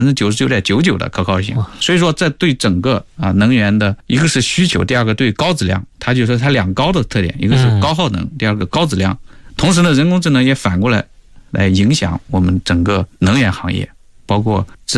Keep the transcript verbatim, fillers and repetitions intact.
百分之九十九点九九的可靠性。所以说这对整个啊能源的一个是需求，第二个对高质量，它就说它两高的特点，一个是高耗能，第二个高质量。同时呢，人工智能也反过来来影响我们整个能源行业，包括